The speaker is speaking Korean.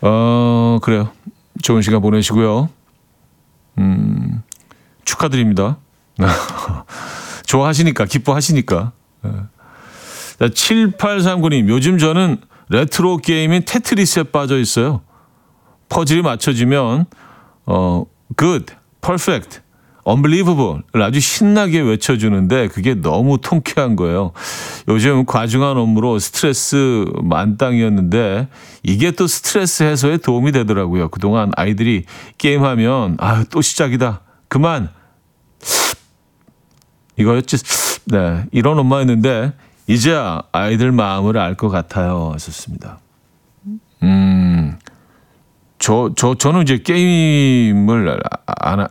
그래요. 좋은 시간 보내시고요. 축하드립니다. 좋아하시니까, 기뻐하시니까. 7839님, 요즘 저는 레트로 게임인 테트리스에 빠져 있어요. 퍼즐이 맞춰지면, good, perfect, unbelievable을 아주 신나게 외쳐주는데 그게 너무 통쾌한 거예요. 요즘 과중한 업무로 스트레스 만땅이었는데 이게 또 스트레스 해소에 도움이 되더라고요. 그동안 아이들이 게임하면 또 시작이다. 그만. 이거였지. 네, 이런 엄마였는데 이제 아이들 마음을 알 것 같아요. 하셨습니다. 저는 이제 게임을